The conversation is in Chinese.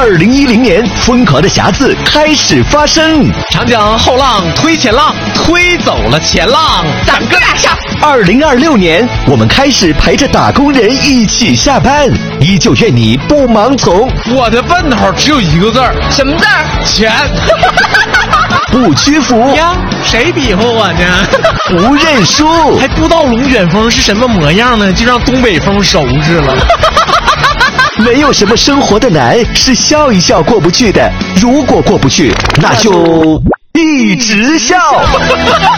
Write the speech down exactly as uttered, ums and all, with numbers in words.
二零一零年，疯狂的匣子开始发生。 长江后浪推前浪，推走了前浪，咱哥俩上。 二零二六年，我们开始陪着打工人一起下班，依旧愿你不盲从。 我的奔头只有一个字儿， 什么字儿？ 钱。 不屈服呀，谁比划我呢？ 不认输， 还不知道龙卷风是什么模样呢，就让东北风收拾了。 没有什么生活的难是笑一笑过不去的，如果过不去，那就一直笑。